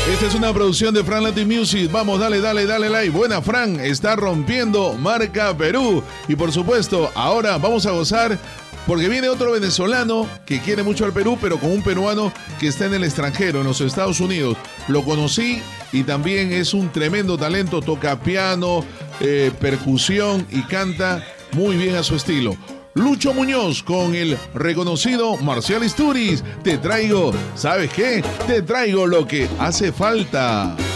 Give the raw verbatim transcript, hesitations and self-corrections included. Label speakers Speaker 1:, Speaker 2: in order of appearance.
Speaker 1: Esta es una producción de Fran Latin Music. Vamos, dale, dale, dale like. Buena, Fran, está rompiendo marca Perú. Y por supuesto, ahora vamos a gozar porque viene otro venezolano que quiere mucho al Perú, pero con un peruano que está en el extranjero, en los Estados Unidos. Lo conocí y también es un tremendo talento. Toca piano, eh, percusión y canta muy bien a su estilo. Lucho Muñoz con el reconocido Marcial Isturiz. Te traigo, ¿sabes qué? Te traigo lo que hace falta.